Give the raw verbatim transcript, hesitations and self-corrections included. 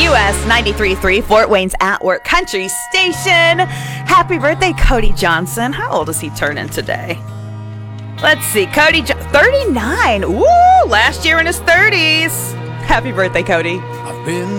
W S ninety-three point three, Fort Wayne's At Work Country Station. Happy birthday, Cody Johnson. How old is he turning today? Let's see, Cody, jo- thirty-nine. Woo, last year in his thirties. Happy birthday, Cody. I've been